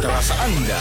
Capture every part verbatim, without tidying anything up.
Terasa anda.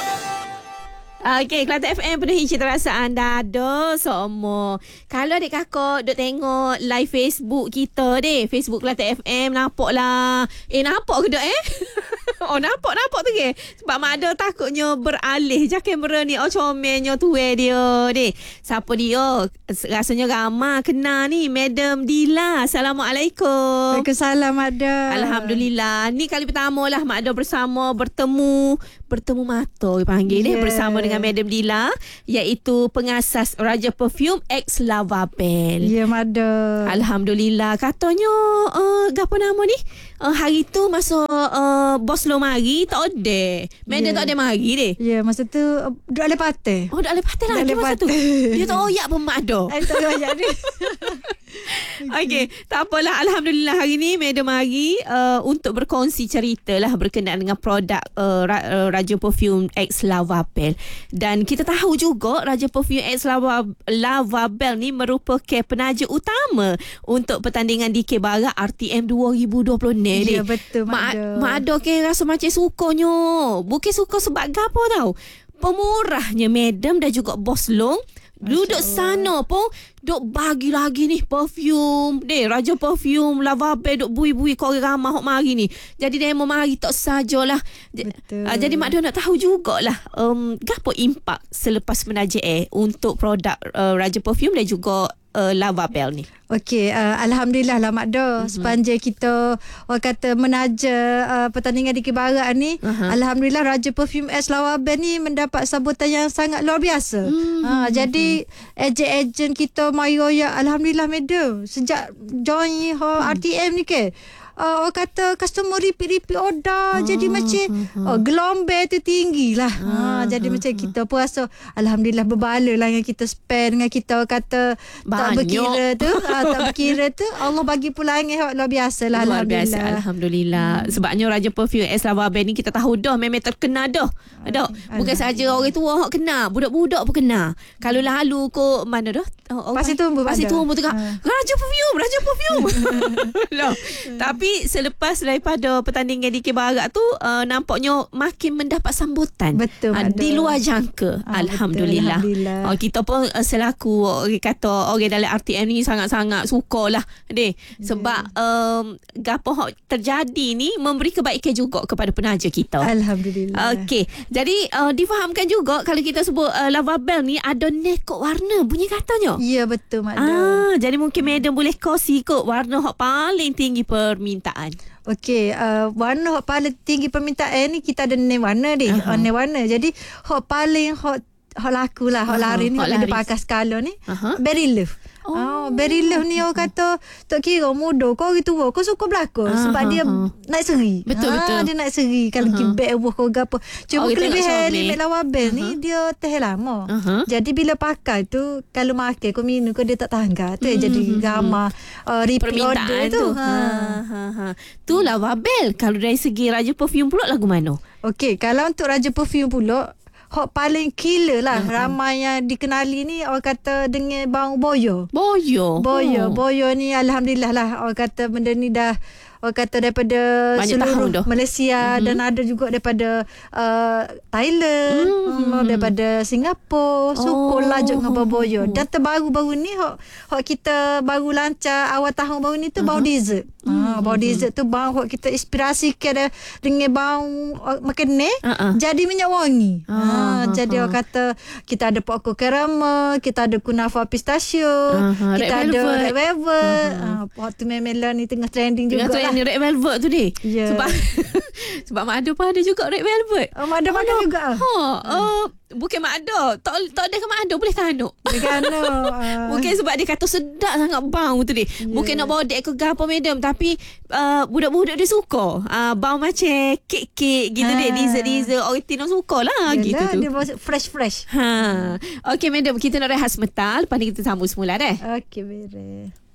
Okey, Kelantan F M penuhi cita rasa anda. Aduh, semua. Kalau adik kakak duk tengok live Facebook kita deh, Facebook Kelantan F M, nampak lah. Eh, nampak ke tak eh? Oh, nampak, nampak tu ke? Sebab Mak Ada takutnya beralih je kamera ni. Oh, comelnya tu eh dia deh. Siapa dia? Rasanya ramai kenal ni. Madam Dila. Assalamualaikum. Waalaikumsalam, Ada. Alhamdulillah. Ni kali pertama lah Mak Ada bersama bertemu bertemu mata panggil yeah. ni bersama dengan Madam Dila, iaitu pengasas Raja Perfume X Lavabel. Ya, yeah, Mada. Alhamdulillah. Katanya uh, apa nama ni? Uh, hari tu masa uh, bos lo mari tak ada. Madam yeah. tak ada mari deh. Ya, yeah, masa tu uh, duduk alih patah. Oh, duduk alih patah lagi masa tu. Dia tak oyak pun Mak Ada. Saya tak oyak ni. Okey, tak apalah. Alhamdulillah hari ni Madam mari uh, untuk berkongsi cerita lah berkenaan dengan produk uh, ra- Raja Perfume X Lavabel. Dan kita tahu juga Raja Perfume X Lavabel ni merupakan penaja utama untuk pertandingan D K Barat R T M dua ribu dua puluh ni. Ya, betul, Mak Ada. Mak Ada ke rasa macam sukanya. Bukan suka sebab gapo tau. Pemurahnya Madam dan juga Bos Long duduk sana pun duk bagi lagi ni perfume deh, Raja Perfume Lavabel duk bui-bui kau orang ramah hok mari ni. Jadi dia mau mari tak sajalah. Betul. Uh, jadi Mak Dia nak tahu jugalah um, gapo impak selepas menaja eh untuk produk uh, Raja Perfume dan juga uh, Lavabel ni. Okey, uh, Alhamdulillah lah Mak Da. Mm-hmm. Sepanjang kita orang kata menaja uh, pertandingan di Barat ni, uh-huh. Alhamdulillah Raja Perfume X Lavabel ni mendapat sambutan yang sangat luar biasa. Mm-hmm. Uh, jadi ejen-ejen kita Mayo ya Alhamdulillah Madam. Sejak join uh, R T M ni ke, Uh, orang kata customer repeat-repeat order. Oh, jadi macam oh, gelombang tu tinggi lah. Oh, ha, jadi oh, macam oh. kita pun rasa Alhamdulillah berbala lah yang kita spend dengan kita orang kata banyak. Tak berkira tu ha, tak berkira tu Allah bagi pulangan luar biasa lah. Luar Alhamdulillah. biasa, Alhamdulillah. Hmm. Sebabnya Raja Perfume X Lavabel ni kita tahu dah memang terkenal dah. Dah. Bukan saja orang tua hok kenal, budak-budak pun kenal. Kalau lalu ko mana dah? Oh, Pasir Tumbuh. Pasir Tumbuh tu kan. Ha. Raja Perfume, Raja Perfume. Loh. Tapi selepas daripada pertandingan D K Barat tu uh, nampaknya makin mendapat sambutan. Betul. Uh, di luar jangka. Ah, Alhamdulillah. Betul, Alhamdulillah. Uh, kita pun uh, selaku orang kata orang dalam R T M ni sangat-sangat sukalah deh. Sebab um, gapo hok terjadi ni memberi kebaikan juga kepada penaja kita. Alhamdulillah. Okey. Jadi uh, difahamkan juga kalau kita sebut uh, Lavabel ni ada nekok warna bunyi katanya. Ya, betul Mak Da. Ah, jadi mungkin Madam boleh kongsi kot warna hok paling tinggi permintaan. Okey, uh, warna hok paling tinggi permintaan ni kita ada enam warna deh. Uh-huh. enam warna. Jadi hok paling hok hok laku lah, hok uh-huh. lari ni hok dia pakai skala ni. Uh-huh. Berry Love. Oh, oh Berry Love ni orang kata tak kira muda kau gitu kau suka berlakon uh-huh. sebab dia naik seri. Betul ha, betul. Dia naik seri kalau uh-huh. gibek buah kau gapo. Cuma oh, kelebihan ni Lavabel uh-huh. ni dia tahan lama. Uh-huh. Jadi bila pakai tu kalau makan kau minum kau dia tak tangga. Tu uh-huh. jadi ramah uh, repeat order tu. tu. Ha ha ha. Tu Lavabel. Kalau dari segi Raja Perfume pula lagu mana? Okey, kalau untuk Raja Perfume pula hok paling killer lah. Uh-huh. Ramai yang dikenali ni orang kata dengan bau boyo. Boyo. Boyo. Oh. Boyo ni Alhamdulillah lah. Orang kata benda ni dah orang kata daripada banyak seluruh Malaysia uh-huh. dan ada juga daripada uh, Thailand, uh-huh. daripada Singapura. Suka oh. lajuk dengan bau boyo. Dan terbaru-baru ni hok hok kita baru lancar awal tahun baru ni tu uh-huh. bau dessert. Uh-huh. Ha, bau dessert tu bau hok kita inspirasi ke dengan bau makan ni uh-huh. jadi minyak wangi. Uh-huh. Ha, jadi orang kata kita ada popcorn caramel, kita ada kunafa pistachio, uh-huh. kita red ada velvet. red velvet. Uh-huh. Ha, waktu memelan ni tengah trending tengah juga trending lah. Red velvet tu deh. Yeah. Sebab sebab Mak Ada pun ada juga red velvet. Oh, Mak Ada makan oh, juga. Ha, uh, bukan Mak Ada. Tak tak ada ke Mak Ada boleh kanuk. Boleh kanuk. Uh. Mungkin sebab dia kata sedap sangat bau tu deh. Yeah. Bukan nak bawa dek ke gapo Madam, tapi uh, budak-budak dia suka. Uh, bau macam kek-kek gitu ha. deh, dessert-dessert orang Tino sukalah gitu tu. Dia fresh-fresh. Ha. Okey Madam, kita nak rehat sebentar, lepas ni kita sambung semula deh. Okey, beres.